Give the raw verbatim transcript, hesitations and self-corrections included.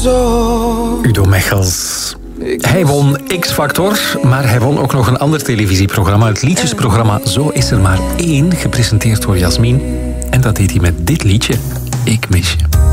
Udo Mechels. Hij won X-Factor, maar hij won ook nog een ander televisieprogramma. Het liedjesprogramma Zo is er maar één, gepresenteerd door Jasmin. En dat deed hij met dit liedje, Ik mis je.